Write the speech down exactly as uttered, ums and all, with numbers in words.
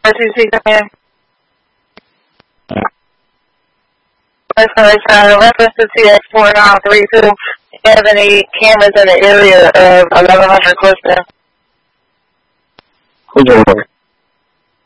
R T C, come in. Uh, reference to T X four nine three two. Do you have any cameras in the area of eleven hundred Clifton? Who's your number?